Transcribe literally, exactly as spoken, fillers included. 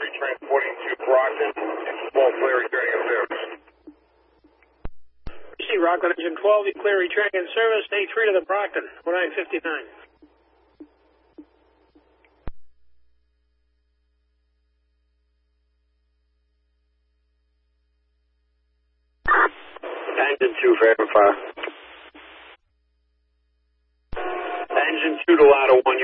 transporting to Brockton, twelve Cleary turning in service. C. Rockland Engine twelve, Cleary turning in service, A three to the Brockton, oh nine fifty-nine. Engine two, Fairfield. Engine two to ladder one.